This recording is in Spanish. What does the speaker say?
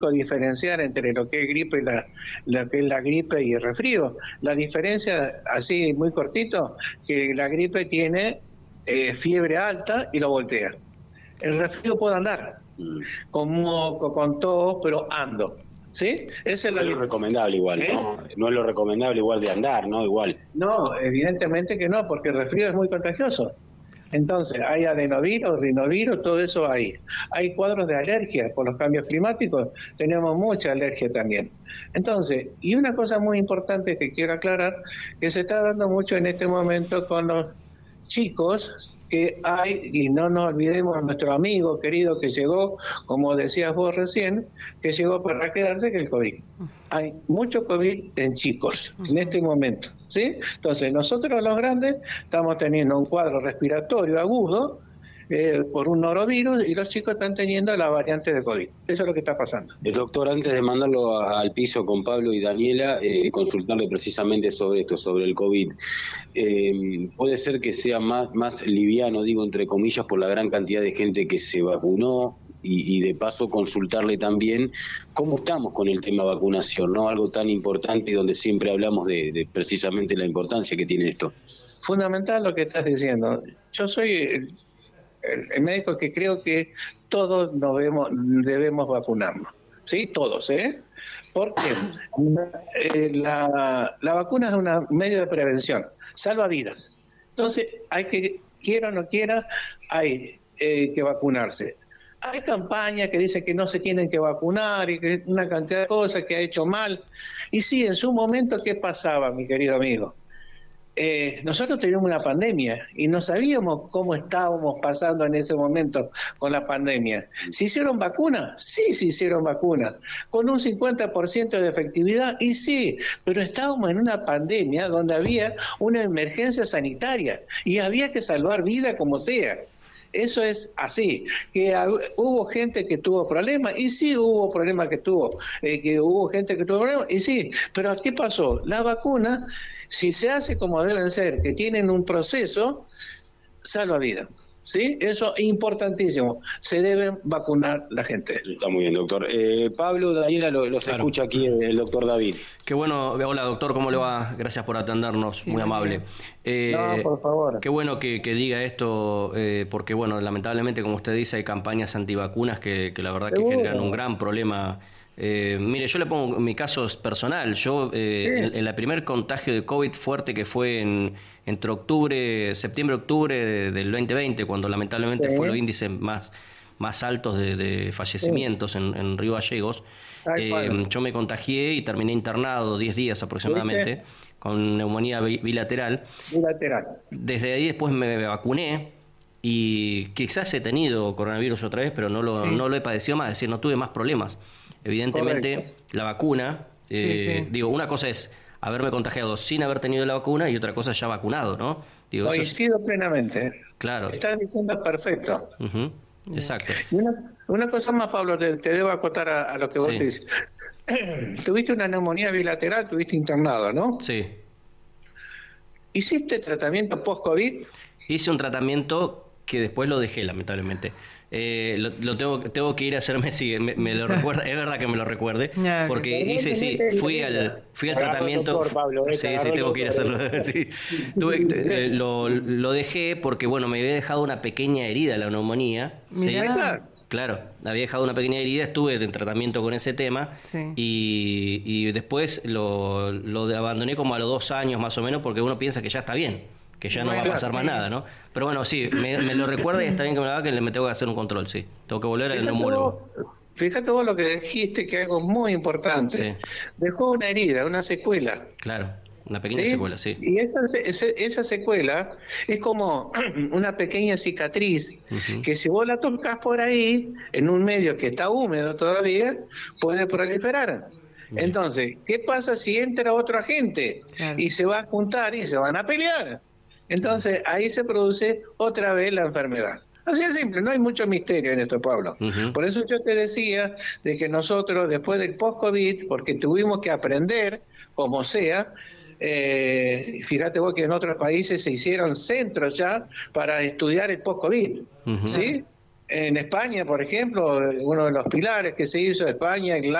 diferenciar entre lo que es gripe y lo que es la gripe y el resfrío. La diferencia, así muy cortito, que la gripe tiene fiebre alta y lo voltea. El resfrío puede andar, con moco, con tos, pero ando. ¿Sí? Esa es no es lo recomendable igual, ¿no? No es lo recomendable igual de andar, ¿no? Igual. No, evidentemente que no, porque el resfrío es muy contagioso. Entonces, hay adenovirus, rinovirus, todo eso ahí. Hay cuadros de alergia por los cambios climáticos, tenemos mucha alergia también. Entonces, y una cosa muy importante que quiero aclarar, que se está dando mucho en este momento con los chicos que hay, y no nos olvidemos nuestro amigo querido que llegó, como decías vos recién, que llegó para quedarse, que el COVID. Hay mucho COVID en chicos en este momento, ¿sí? Entonces, nosotros los grandes estamos teniendo un cuadro respiratorio agudo por un norovirus y los chicos están teniendo la variante de COVID. Eso es lo que está pasando. Doctor, antes de mandarlo al piso con Pablo y Daniela, consultarle precisamente sobre esto, sobre el COVID. Puede ser que sea más liviano, digo entre comillas, por la gran cantidad de gente que se vacunó y de paso consultarle también cómo estamos con el tema vacunación, ¿no? Algo tan importante y donde siempre hablamos de precisamente la importancia que tiene esto. Fundamental lo que estás diciendo. Yo soy el médico que creo que todos debemos vacunarnos, ¿sí? Todos, ¿eh? Porque la vacuna es un medio de prevención, salva vidas. Entonces, quiera o no quiera, hay que vacunarse. Hay campañas que dicen que no se tienen que vacunar y que una cantidad de cosas que ha hecho mal. Y sí, en su momento, ¿qué pasaba, mi querido amigo? Nosotros teníamos una pandemia y no sabíamos cómo estábamos pasando en ese momento con la pandemia. ¿Se hicieron vacunas? Sí, se hicieron vacunas. ¿Con un 50% de efectividad? Y sí, pero estábamos en una pandemia donde había una emergencia sanitaria y había que salvar vida como sea. Eso es así, que hubo gente que tuvo problemas, y sí hubo problemas que hubo gente que tuvo problemas, y sí, pero ¿qué pasó? La vacuna, si se hace como deben ser, que tienen un proceso, salva vidas. ¿Sí? Eso es importantísimo. Se deben vacunar la gente. Está muy bien, doctor. Pablo, Daniela, los claro. Escucha aquí el doctor David. Qué bueno. Hola, doctor, ¿cómo le va? Gracias por atendernos, muy amable. No, por favor. Qué bueno que diga esto, porque, bueno, lamentablemente, como usted dice, hay campañas antivacunas que la verdad que generan un gran problema. Mire, yo le pongo mi caso personal. Yo, en la primer contagio de COVID fuerte que fue entre septiembre-octubre del 2020, cuando lamentablemente fue los índices más altos de fallecimientos en Río Gallegos, yo me contagié y terminé internado 10 días aproximadamente con neumonía bilateral. Desde ahí después me vacuné y quizás he tenido coronavirus otra vez, pero no lo he padecido más, es decir, no tuve más problemas. Evidentemente, la vacuna, digo, una cosa es haberme contagiado sin haber tenido la vacuna y otra cosa ya vacunado, ¿no? Digo, coincido plenamente. Claro. Estás diciendo perfecto. Exacto. Y una cosa más, Pablo, te debo acotar a lo que vos dices. Tuviste una neumonía bilateral, tuviste internado, ¿no? Sí. ¿Hiciste tratamiento post-COVID? Hice un tratamiento que después lo dejé, lamentablemente. Lo tengo que ir a hacerme, sí, me lo recuerda, es verdad que me lo recuerde, porque fui al tratamiento, doctor, Pablo, tengo que ir a hacerlo, sí. Lo dejé porque, bueno, me había dejado una pequeña herida la neumonía, claro, había dejado una pequeña herida, estuve en tratamiento con ese tema y después lo abandoné como a los 2 años más o menos, porque uno piensa que ya está bien, que ya no va a pasar más nada, ¿no? Pero bueno, sí, me lo recuerda y está bien que me lo haga, que me tengo que hacer un control, sí. Tengo que volver al neumólogo. Fíjate vos lo que dijiste, que algo muy importante. Dejó una herida, una secuela. Claro, una pequeña secuela, sí. Y esa secuela es como una pequeña cicatriz que si vos la tocas por ahí, en un medio que está húmedo todavía, puede proliferar. Entonces, ¿qué pasa si entra otro agente y se va a juntar y se van a pelear? Entonces, ahí se produce otra vez la enfermedad. Así de simple, no hay mucho misterio en esto, Pablo. Por eso yo te decía de que nosotros, después del post-COVID, porque tuvimos que aprender, como sea, fíjate vos que en otros países se hicieron centros ya para estudiar el post-COVID, ¿sí? En España, por ejemplo, uno de los pilares que se hizo, España,